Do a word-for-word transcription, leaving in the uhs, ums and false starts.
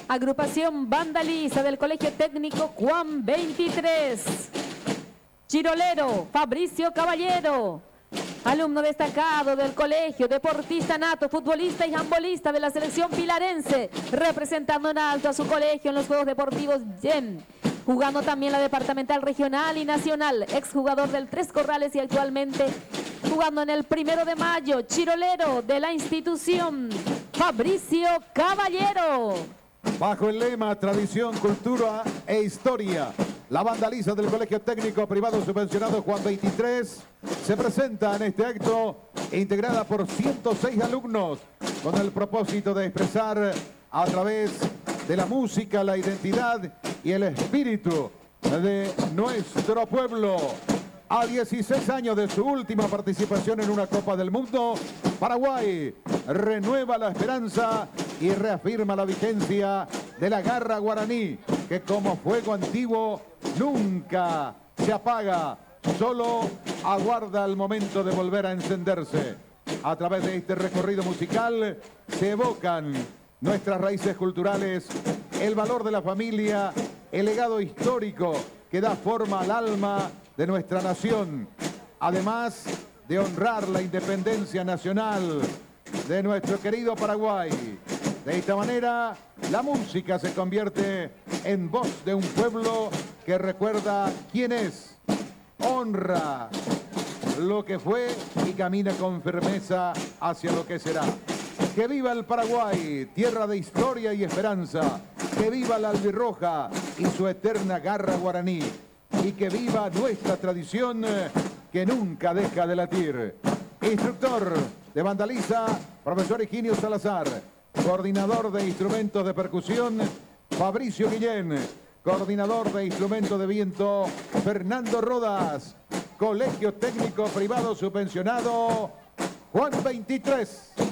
Agrupación Vandaliza del Colegio Técnico Juan veintitrés. Chirolero Fabricio Caballero, alumno destacado del colegio, deportista nato, futbolista y handbolista de la selección pilarense, representando en alto a su colegio en los Juegos Deportivos Y E M, jugando también la departamental, regional y nacional, exjugador del Tres Corrales y actualmente jugando en el Primero de Mayo, chirolero de la institución, Fabricio Caballero. Bajo el lema Tradición, Cultura e Historia, la Vandaliza del Colegio Técnico Privado Subvencionado Juan veintitrés se presenta en este acto integrada por ciento seis alumnos con el propósito de expresar a través de la música, la identidad y el espíritu de nuestro pueblo. A dieciséis años de su última participación en una Copa del Mundo, Paraguay renueva la esperanza y reafirma la vigencia de la garra guaraní, que como fuego antiguo nunca se apaga, solo aguarda el momento de volver a encenderse. A través de este recorrido musical se evocan nuestras raíces culturales, el valor de la familia, el legado histórico que da forma al alma de nuestra nación, además de honrar la independencia nacional de nuestro querido Paraguay. De esta manera, la música se convierte en voz de un pueblo que recuerda quién es, honra lo que fue y camina con firmeza hacia lo que será. Que viva el Paraguay, tierra de historia y esperanza. Que viva la albirroja y su eterna garra guaraní. Y que viva nuestra tradición que nunca deja de latir. Instructor de Vandaliza, profesor Higinio Salazar. Coordinador de instrumentos de percusión, Fabricio Guillén. Coordinador de instrumentos de viento, Fernando Rodas. Colegio Técnico Privado Subvencionado, Juan veintitrés.